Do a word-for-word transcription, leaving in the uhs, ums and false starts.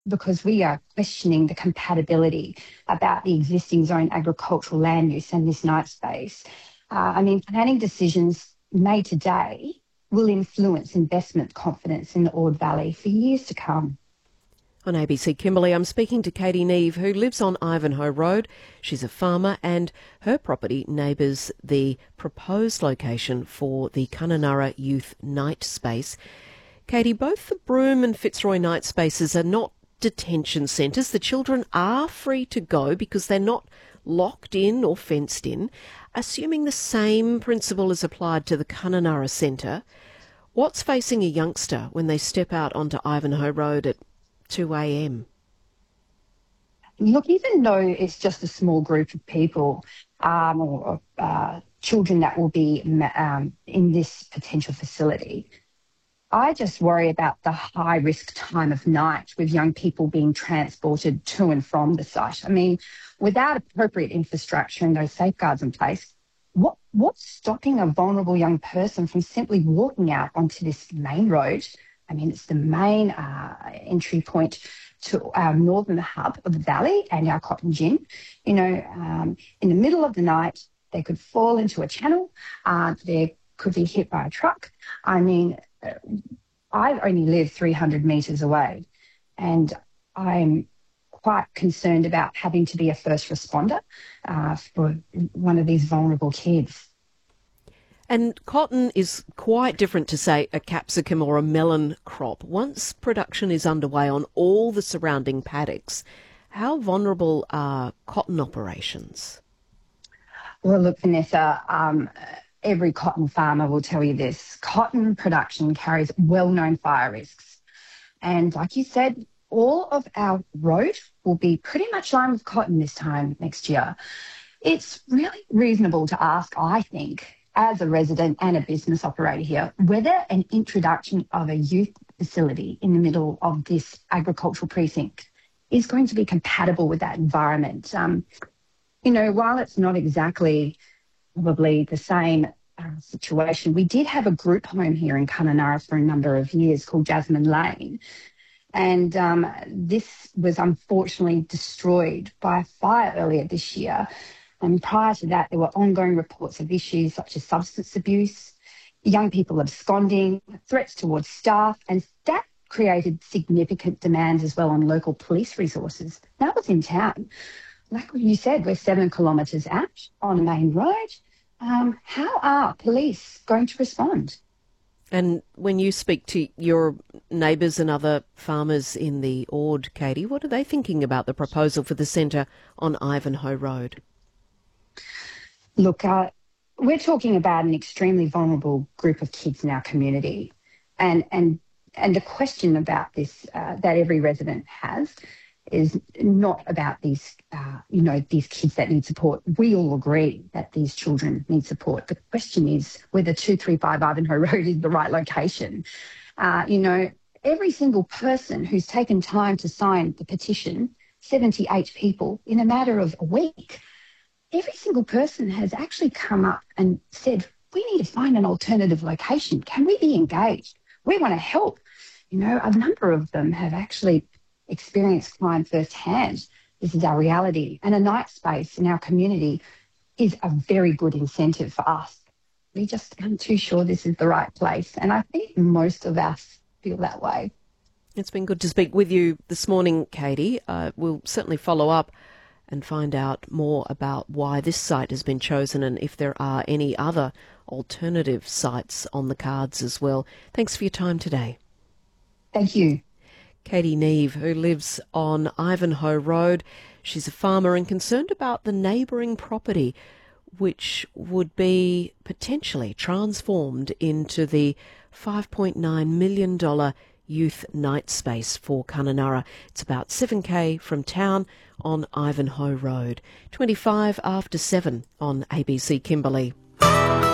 because we are questioning the compatibility about the existing zone agricultural land use and this night space. Uh, I mean, planning decisions made today will influence investment confidence in the Ord Valley for years to come. On A B C Kimberley, I'm speaking to Katie Neve, who lives on Ivanhoe Road. She's a farmer and her property neighbours the proposed location for the Kununurra Youth Night Space. Katie, both the Broome and Fitzroy night spaces are not detention centres. The children are free to go because they're not locked in or fenced in. Assuming the same principle is applied to the Kununurra Centre, what's facing a youngster when they step out onto Ivanhoe Road at two a m? Look, even though it's just a small group of people um, or uh, children that will be um, in this potential facility, I just worry about the high-risk time of night with young people being transported to and from the site. I mean, without appropriate infrastructure and those safeguards in place, what what's stopping a vulnerable young person from simply walking out onto this main road? I mean, it's the main uh, entry point to our northern hub of the valley and our cotton gin. You know, um, in the middle of the night, they could fall into a channel. Uh, they could be hit by a truck. I mean, uh, I only live three hundred metres away, and I'm quite concerned about having to be a first responder uh, for one of these vulnerable kids. And cotton is quite different to, say, a capsicum or a melon crop. Once production is underway on all the surrounding paddocks, how vulnerable are cotton operations? Well, look, Vanessa, um, every cotton farmer will tell you this. Cotton production carries well-known fire risks. And like you said, all of our road will be pretty much lined with cotton this time next year. It's really reasonable to ask, I think, as a resident and a business operator here, whether an introduction of a youth facility in the middle of this agricultural precinct is going to be compatible with that environment. Um, you know, while it's not exactly probably the same uh, situation, we did have a group home here in Kununurra for a number of years called Jasmine Lane. And um, this was unfortunately destroyed by a fire earlier this year. And prior to that, there were ongoing reports of issues such as substance abuse, young people absconding, threats towards staff, and that created significant demands as well on local police resources. That was in town. Like you said, we're seven kilometres out on a main road. Um, how are police going to respond? And when you speak to your neighbours and other farmers in the Ord, Katie, what are they thinking about the proposal for the centre on Ivanhoe Road? Look, uh, we're talking about an extremely vulnerable group of kids in our community. And and and the question about this uh, that every resident has is not about these, uh, you know, these kids that need support. We all agree that these children need support. The question is whether two thirty-five Ivanhoe Road is the right location. Uh, you know, every single person who's taken time to sign the petition, seventy-eight people, in a matter of a week, every single person has actually come up and said, we need to find an alternative location. Can we be engaged? We want to help. You know, a number of them have actually experienced crime firsthand. This is our reality. And a night space in our community is a very good incentive for us. We just aren't too sure this is the right place. And I think most of us feel that way. It's been good to speak with you this morning, Katie. Uh, we'll certainly follow up and find out more about why this site has been chosen and if there are any other alternative sites on the cards as well. Thanks for your time today. Thank you. Katie Neve, who lives on Ivanhoe Road. She's a farmer and concerned about the neighbouring property, which would be potentially transformed into the five point nine million dollars youth night space for Kununurra. It's about seven k from town on Ivanhoe Road. twenty-five after seven on A B C Kimberley.